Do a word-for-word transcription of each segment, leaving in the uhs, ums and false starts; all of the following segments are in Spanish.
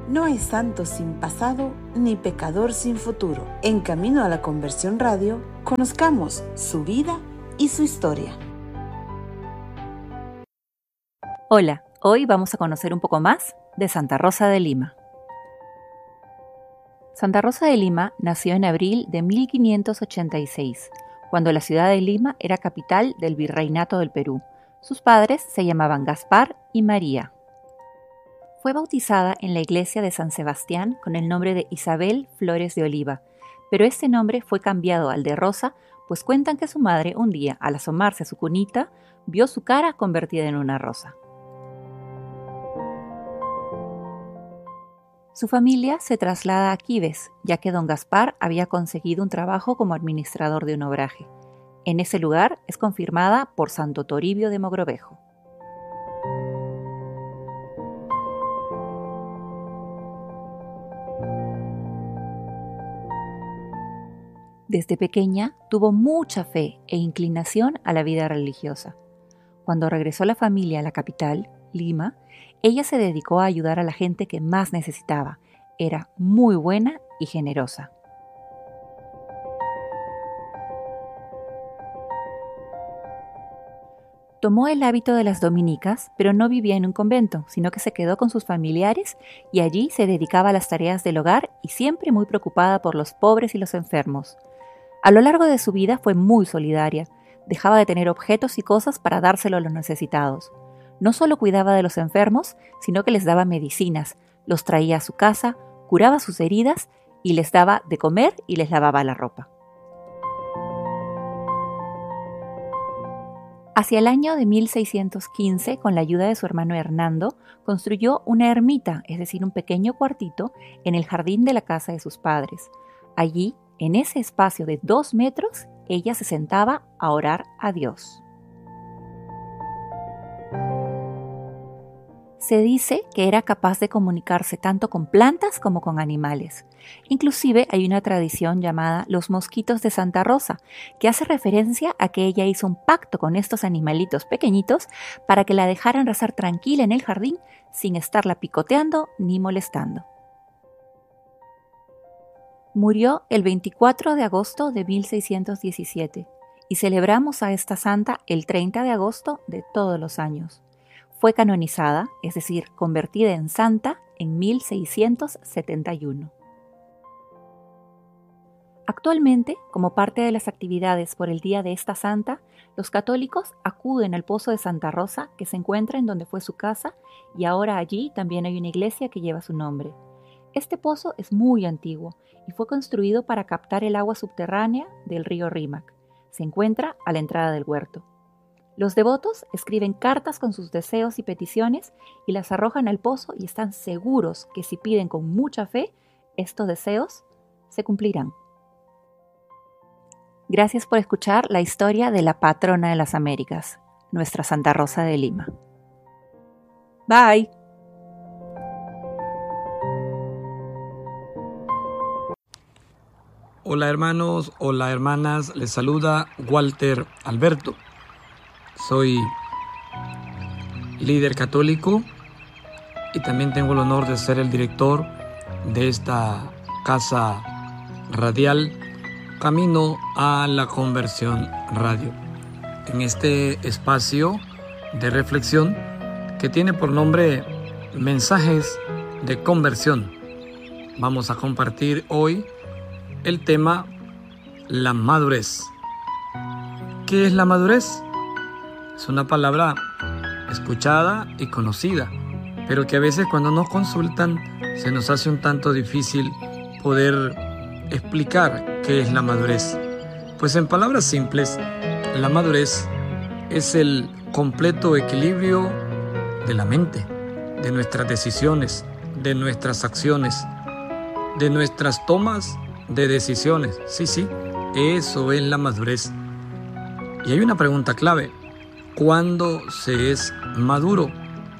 No hay santo sin pasado ni pecador sin futuro. En Camino a la Conversión Radio, conozcamos su vida y su historia. Hola, hoy vamos a conocer un poco más de Santa Rosa de Lima. Santa Rosa de Lima nació en abril de mil quinientos ochenta y seis, cuando la ciudad de Lima era capital del Virreinato del Perú. Sus padres se llamaban Gaspar y María. Fue bautizada en la iglesia de San Sebastián con el nombre de Isabel Flores de Oliva, pero este nombre fue cambiado al de Rosa, pues cuentan que su madre un día, al asomarse a su cunita, vio su cara convertida en una rosa. Su familia se traslada a Quibes, ya que don Gaspar había conseguido un trabajo como administrador de un obraje. En ese lugar es confirmada por Santo Toribio de Mogrovejo. Desde pequeña tuvo mucha fe e inclinación a la vida religiosa. Cuando regresó la familia a la capital, Lima, ella se dedicó a ayudar a la gente que más necesitaba. Era muy buena y generosa. Tomó el hábito de las dominicas, pero no vivía en un convento, sino que se quedó con sus familiares y allí se dedicaba a las tareas del hogar y siempre muy preocupada por los pobres y los enfermos. A lo largo de su vida fue muy solidaria. Dejaba de tener objetos y cosas para dárselo a los necesitados. No solo cuidaba de los enfermos, sino que les daba medicinas, los traía a su casa, curaba sus heridas y les daba de comer y les lavaba la ropa. Hacia el año de mil seiscientos quince, con la ayuda de su hermano Hernando, construyó una ermita, es decir, un pequeño cuartito, en el jardín de la casa de sus padres. Allí, en ese espacio de dos metros, ella se sentaba a orar a Dios. Se dice que era capaz de comunicarse tanto con plantas como con animales. Inclusive hay una tradición llamada los mosquitos de Santa Rosa, que hace referencia a que ella hizo un pacto con estos animalitos pequeñitos para que la dejaran rezar tranquila en el jardín sin estarla picoteando ni molestando. Murió el veinticuatro de agosto de mil seiscientos diecisiete y celebramos a esta santa el treinta de agosto de todos los años. Fue canonizada, es decir, convertida en santa, en mil seiscientos setenta y uno. Actualmente, como parte de las actividades por el día de esta santa, los católicos acuden al Pozo de Santa Rosa, que se encuentra en donde fue su casa, y ahora allí también hay una iglesia que lleva su nombre. Este pozo es muy antiguo y fue construido para captar el agua subterránea del río Rímac. Se encuentra a la entrada del huerto. Los devotos escriben cartas con sus deseos y peticiones y las arrojan al pozo y están seguros que si piden con mucha fe, estos deseos se cumplirán. Gracias por escuchar la historia de la patrona de las Américas, nuestra Santa Rosa de Lima. Bye. Hola hermanos, hola hermanas, les saluda Walter Alberto. Soy líder católico y también tengo el honor de ser el director de esta casa radial Camino a la Conversión Radio. En este espacio de reflexión que tiene por nombre Mensajes de Conversión, vamos a compartir hoy el tema la madurez. ¿Qué es la madurez? Es una palabra escuchada y conocida, pero que a veces cuando nos consultan se nos hace un tanto difícil poder explicar qué es la madurez. Pues en palabras simples, la madurez es el completo equilibrio de la mente, de nuestras decisiones, de nuestras acciones, de nuestras tomas de decisiones. Sí, sí, eso es la madurez. Y hay una pregunta clave. ¿Cuándo se es maduro?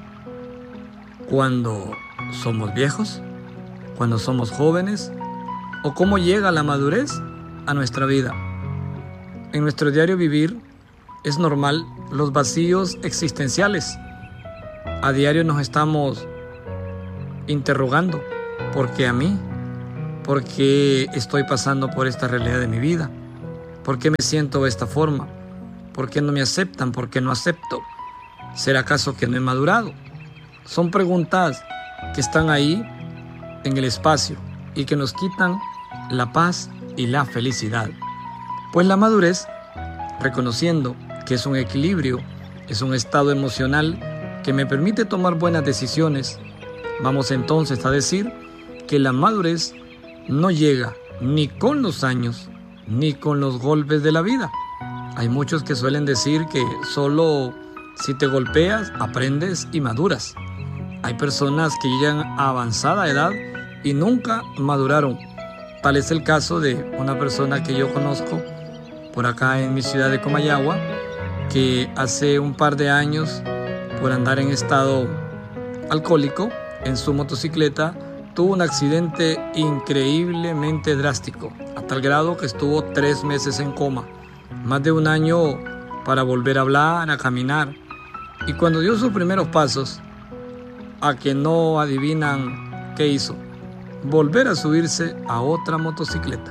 ¿Cuando somos viejos? ¿Cuando somos jóvenes? ¿O cómo llega la madurez a nuestra vida? En nuestro diario vivir es normal los vacíos existenciales. A diario nos estamos interrogando ¿Por qué a mí? ¿Por qué estoy pasando por esta realidad de mi vida? ¿Por qué me siento de esta forma? ¿Por qué no me aceptan? ¿Por qué no acepto? ¿Será acaso que no he madurado? Son preguntas que están ahí en el espacio y que nos quitan la paz y la felicidad. Pues la madurez, reconociendo que es un equilibrio, es un estado emocional que me permite tomar buenas decisiones, vamos entonces a decir que la madurez no llega ni con los años ni con los golpes de la vida. Hay muchos que suelen decir que solo si te golpeas aprendes y maduras. Hay personas que llegan a avanzada edad y nunca maduraron. Tal es el caso de una persona que yo conozco por acá en mi ciudad de Comayagua, que hace un par de años, por andar en estado alcohólico en su motocicleta, tuvo un accidente increíblemente drástico, a tal grado que estuvo tres meses en coma, más de un año para volver a hablar, a caminar. Y cuando dio sus primeros pasos, a que no adivinan qué hizo, volver a subirse a otra motocicleta.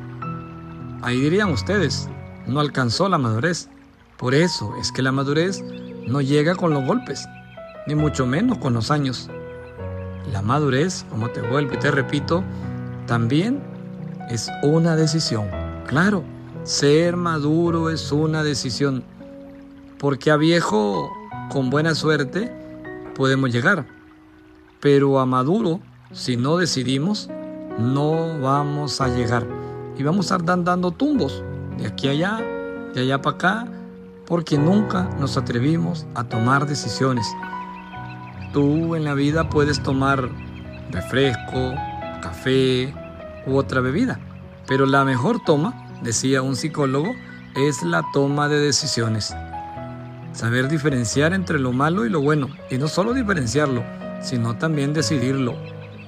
Ahí dirían ustedes, no alcanzó la madurez. Por eso es que la madurez no llega con los golpes, ni mucho menos con los años. La madurez, como te vuelvo y te repito, también es una decisión. Claro, ser maduro es una decisión, porque a viejo, con buena suerte, podemos llegar, pero a maduro, si no decidimos, no vamos a llegar y vamos a estar dando tumbos de aquí a allá, de allá para acá, porque nunca nos atrevimos a tomar decisiones. Tú en la vida puedes tomar refresco, café u otra bebida, pero la mejor toma, decía un psicólogo, es la toma de decisiones. Saber diferenciar entre lo malo y lo bueno, y no solo diferenciarlo, sino también decidirlo.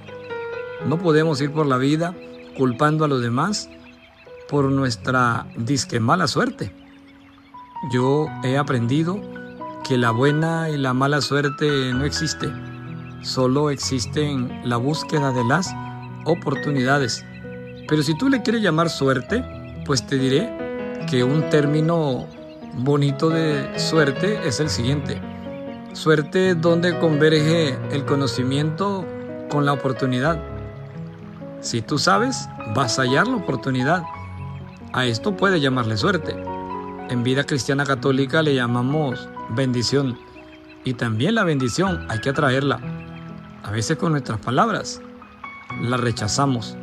No podemos ir por la vida culpando a los demás por nuestra disque mala suerte. Yo he aprendido que la buena y la mala suerte no existe, solo existen la búsqueda de las oportunidades. Pero si tú le quieres llamar suerte, pues te diré que un término bonito de suerte es el siguiente: suerte es donde converge el conocimiento con la oportunidad. Si tú sabes, vas a hallar la oportunidad. A esto puede llamarle suerte. En vida cristiana católica le llamamos bendición. Y también la bendición hay que atraerla. A veces con nuestras palabras la rechazamos.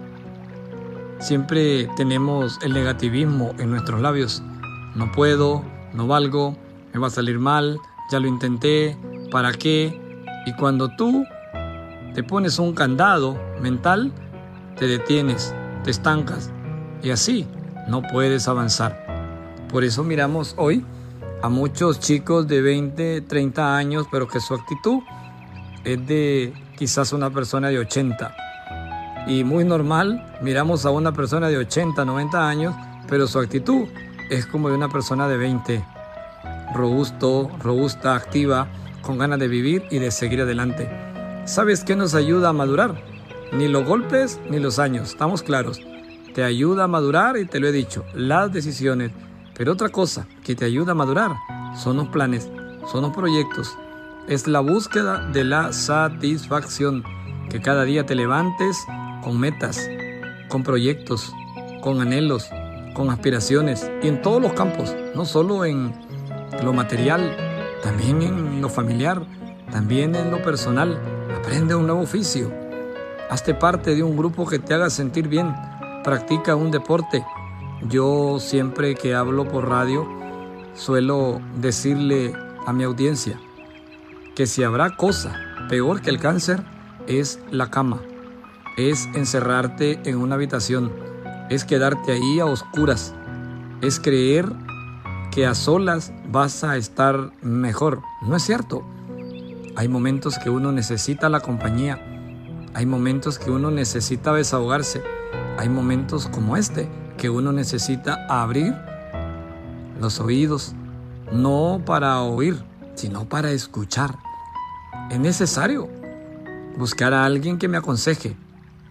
Siempre tenemos el negativismo en nuestros labios. No puedo, no valgo, me va a salir mal, ya lo intenté, ¿para qué? Y cuando tú te pones un candado mental, te detienes, te estancas y así no puedes avanzar. Por eso miramos hoy a muchos chicos de veinte, treinta años, pero que su actitud es de quizás una persona de ochenta. Y muy normal, miramos a una persona de ochenta, noventa años, pero su actitud es como de una persona de veinte. Robusto, robusta, activa, con ganas de vivir y de seguir adelante. ¿Sabes qué nos ayuda a madurar? Ni los golpes ni los años, estamos claros. Te ayuda a madurar y te lo he dicho, las decisiones. Pero otra cosa que te ayuda a madurar son los planes, son los proyectos. Es la búsqueda de la satisfacción. Que cada día te levantes con metas, con proyectos, con anhelos, con aspiraciones. Y en todos los campos, no solo en lo material, también en lo familiar, también en lo personal. Aprende un nuevo oficio. Hazte parte de un grupo que te haga sentir bien. Practica un deporte. Yo siempre que hablo por radio suelo decirle a mi audiencia que si habrá cosa peor que el cáncer es la cama, es encerrarte en una habitación, es quedarte ahí a oscuras, es creer que a solas vas a estar mejor. No es cierto. Hay momentos que uno necesita la compañía, hay momentos que uno necesita desahogarse, hay momentos como este que uno necesita abrir los oídos, no para oír, sino para escuchar. Es necesario buscar a alguien que me aconseje,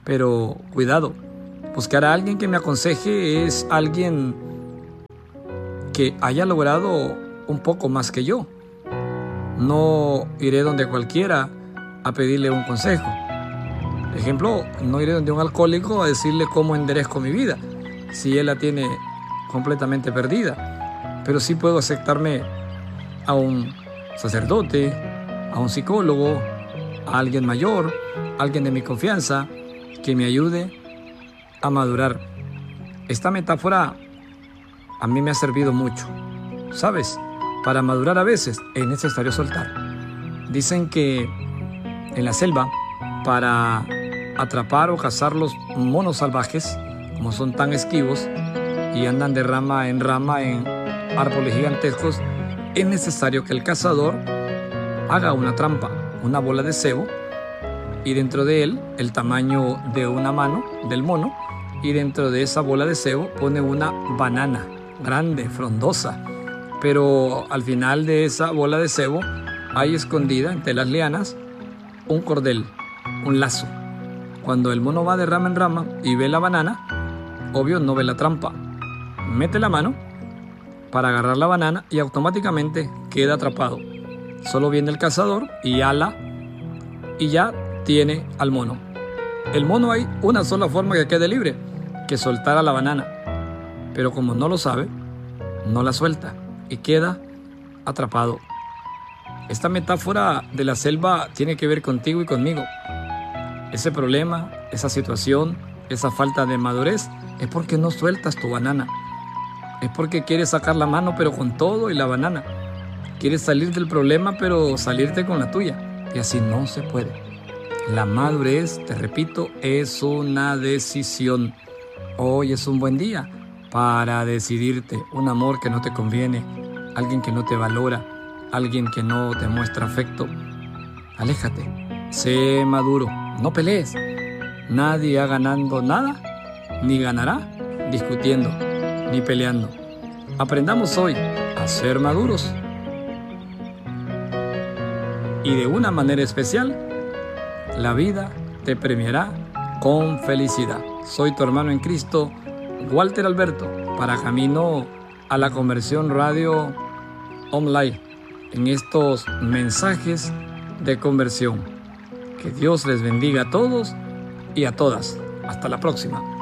Pero cuidado, buscar a alguien que me aconseje es alguien que haya logrado un poco más que yo. No iré donde cualquiera a pedirle un consejo. Por ejemplo, no iré donde un alcohólico a decirle cómo enderezco mi vida, si él la tiene completamente perdida. Pero sí puedo acercarme a un sacerdote, a un psicólogo, a alguien mayor, a alguien de mi confianza, que me ayude a madurar. Esta metáfora a mí me ha servido mucho. ¿Sabes? Para madurar a veces es necesario soltar. Dicen que en la selva, para atrapar o cazar los monos salvajes, como son tan esquivos y andan de rama en rama en árboles gigantescos, es necesario que el cazador haga una trampa, una bola de cebo, y dentro de él el tamaño de una mano del mono, y dentro de esa bola de cebo pone una banana grande, frondosa, pero al final de esa bola de cebo hay escondida entre las lianas un cordel, un lazo. Cuando el mono va de rama en rama y ve la banana, obvio no ve la trampa, mete la mano para agarrar la banana y automáticamente queda atrapado. Solo viene el cazador y ala y ya tiene al mono. El mono, hay una sola forma que quede libre, que soltar a la banana, pero como no lo sabe, no la suelta y queda atrapado. Esta metáfora de la selva tiene que ver contigo y conmigo. Ese problema, esa situación, esa falta de madurez es porque no sueltas tu banana. Es porque quieres sacar la mano pero con todo y la banana. Quieres salir del problema pero salirte con la tuya. Y así no se puede. La madurez, te repito, es una decisión. Hoy es un buen día para decidirte. Un amor que no te conviene, alguien que no te valora, alguien que no te muestra afecto. Aléjate, sé maduro, no pelees. Nadie ha ganado nada, ni ganará discutiendo, ni peleando. Aprendamos hoy a ser maduros. Y de una manera especial, la vida te premiará con felicidad. Soy tu hermano en Cristo, Walter Alberto, para Camino a la Conversión Radio Online, en estos mensajes de conversión. Que Dios les bendiga a todos y a todas. Hasta la próxima.